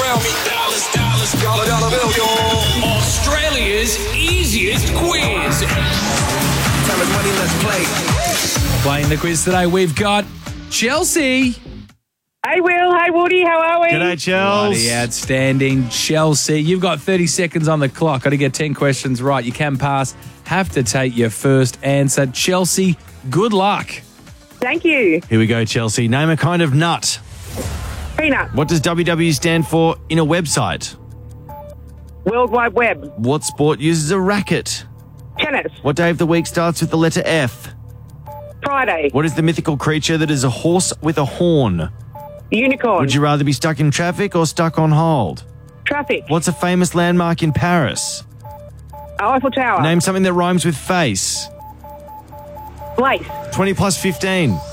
Dollar bill, y'all. Australia's easiest quiz. Time is money, let's play. Playing the quiz today, we've got Chelsea. Hey, Will. Hey, Woody. How are we? G'day, Chels. Bloody outstanding, Chelsea. You've got 30 seconds on the clock. Got to get 10 questions right. You can pass. Have to take your first answer. Chelsea, good luck. Thank you. Here we go, Chelsea. Name a kind of nut. Peanut. What does WW stand for in a website? World Wide Web. What sport uses a racket? Tennis. What day of the week starts with the letter F? Friday. What is the mythical creature that is a horse with a horn? Unicorn. Would you rather be stuck in traffic or stuck on hold? Traffic. What's a famous landmark in Paris? Eiffel Tower. Name something that rhymes with face. Lace. 20 plus 15.